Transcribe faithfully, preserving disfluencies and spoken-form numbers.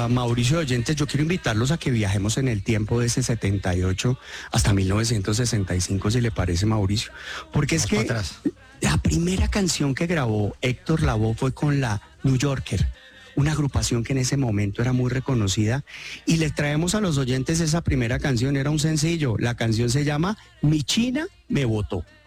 Mauricio de oyentes, yo quiero invitarlos a que viajemos en el tiempo de ese setenta y ocho hasta mil novecientos sesenta y cinco, si le parece, Mauricio. Porque es Vamos que para atrás. la primera canción que grabó Héctor Lavoe fue con la New Yorker, una agrupación que en ese momento era muy reconocida, y les traemos a los oyentes esa primera canción. Era un sencillo, la canción se llama Mi China me botó.